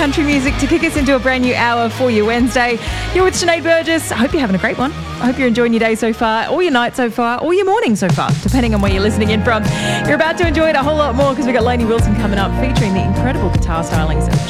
country music to kick us into a brand new hour for your Wednesday. You're with Sinead Burgess. I hope you're having a great one. I hope you're enjoying your day so far, or your night so far, or your morning so far, depending on where you're listening in from. You're about to enjoy it a whole lot more because we've got Lainey Wilson coming up featuring the incredible guitar stylings of